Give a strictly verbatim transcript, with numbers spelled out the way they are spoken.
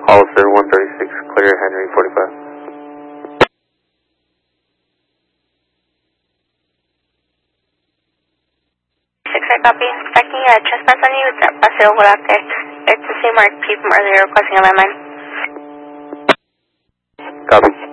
Hollister one thirty-six, clear Henry forty-five. six, I copy. Checking uh, trespass on you, it's at Paseo Volante. It's the same mark P from earlier requesting a landmine. Copy.